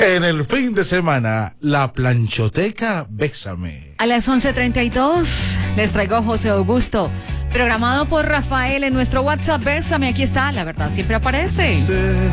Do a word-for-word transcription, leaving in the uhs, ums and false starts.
En el fin de semana, la planchoteca Bésame. A las once treinta y dos les traigo José Augusto, programado por Rafael en nuestro WhatsApp Bésame. Aquí está, la verdad siempre aparece. Sé